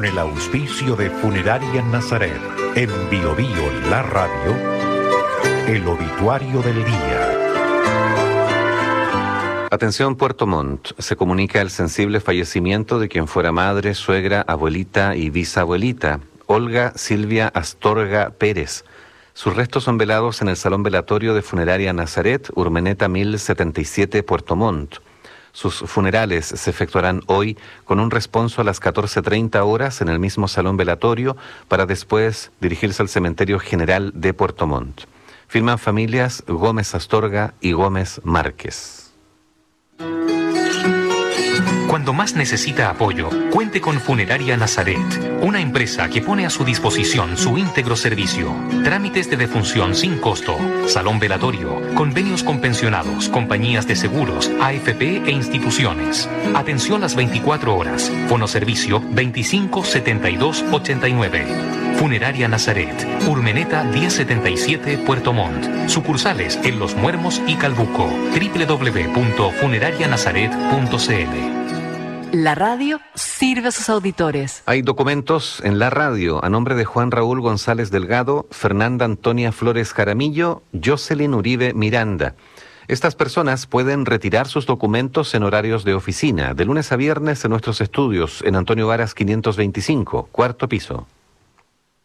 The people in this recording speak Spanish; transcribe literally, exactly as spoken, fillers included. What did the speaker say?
el auspicio de Funeraria Nazaret, en Bio Bio La Radio, el obituario del día. Atención Puerto Montt, se comunica el sensible fallecimiento de quien fuera madre, suegra, abuelita y bisabuelita, Olga Silvia Astorga Pérez. Sus restos son velados en el Salón Velatorio de Funeraria Nazaret, Urmeneta mil setenta y siete, Puerto Montt. Sus funerales se efectuarán hoy con un responso a las catorce treinta horas en el mismo Salón Velatorio para después dirigirse al Cementerio General de Puerto Montt. Firman familias Gómez Astorga y Gómez Márquez. Cuando más necesita apoyo, cuente con Funeraria Nazaret, una empresa que pone a su disposición su íntegro servicio. Trámites de defunción sin costo, salón velatorio, convenios con pensionados, compañías de seguros, A F P e instituciones. Atención las veinticuatro horas. Fonoservicio veinticinco setenta y dos ochenta y nueve. Funeraria Nazaret, Urmeneta diez setenta y siete, Puerto Montt. Sucursales en Los Muermos y Calbuco. doble u doble u doble u punto funeraria nazaret punto c l. La radio sirve a sus auditores. Hay documentos en la radio a nombre de Juan Raúl González Delgado, Fernanda Antonia Flores Jaramillo, Jocelyn Uribe Miranda. Estas personas pueden retirar sus documentos en horarios de oficina, de lunes a viernes en nuestros estudios, en Antonio Varas quinientos veinticinco, cuarto piso.